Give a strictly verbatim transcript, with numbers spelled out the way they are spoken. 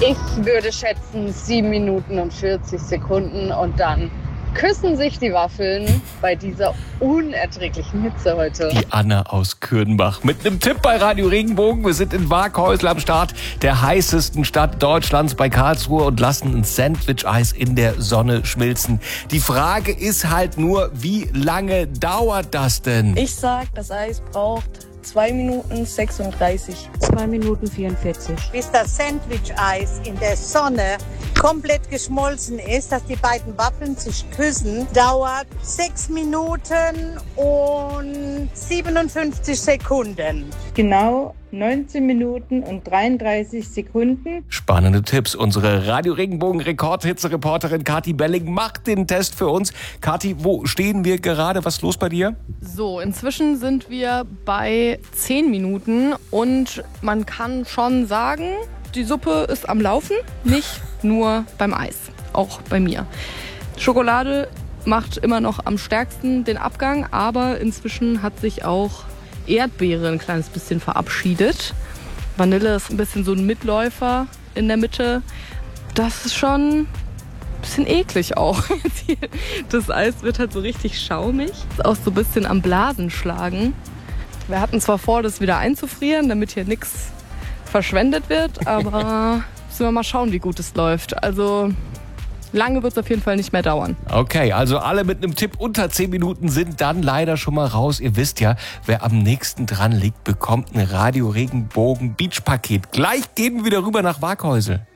Ich würde schätzen sieben Minuten und vierzig Sekunden und dann küssen sich die Waffeln bei dieser unerträglichen Hitze heute. Die Anna aus Kürnbach mit einem Tipp bei Radio Regenbogen. Wir sind in Waghäusel am Start, der heißesten Stadt Deutschlands bei Karlsruhe, und lassen ein Sandwich-Eis in der Sonne schmilzen. Die Frage ist halt nur, wie lange dauert das denn? Ich sag, das Eis braucht zwei Minuten sechsunddreißig. zwei Minuten vierundvierzig. Bis das Sandwich-Eis in der Sonne komplett geschmolzen ist, dass die beiden Waffeln sich küssen, dauert sechs Minuten und siebenundfünfzig Sekunden. Genau neunzehn Minuten und dreiunddreißig Sekunden. Spannende Tipps. Unsere Radio Regenbogen Rekordhitze-Reporterin Kathi Belling macht den Test für uns. Kathi, wo stehen wir gerade? Was ist los bei dir? So, inzwischen sind wir bei zehn Minuten und man kann schon sagen, die Suppe ist am Laufen, nicht nur beim Eis, auch bei mir. Schokolade macht immer noch am stärksten den Abgang, aber inzwischen hat sich auch Erdbeere ein kleines bisschen verabschiedet. Vanille ist ein bisschen so ein Mitläufer in der Mitte. Das ist schon ein bisschen eklig auch. Das Eis wird halt so richtig schaumig. Ist auch so ein bisschen am Blasen schlagen. Wir hatten zwar vor, das wieder einzufrieren, damit hier nichts verschwendet wird, aber müssen wir mal schauen, wie gut es läuft. Also lange wird es auf jeden Fall nicht mehr dauern. Okay, also alle mit einem Tipp unter zehn Minuten sind dann leider schon mal raus. Ihr wisst ja, wer am nächsten dran liegt, bekommt ein Radio Regenbogen Beach Paket. Gleich gehen wir wieder rüber nach Waghäusel.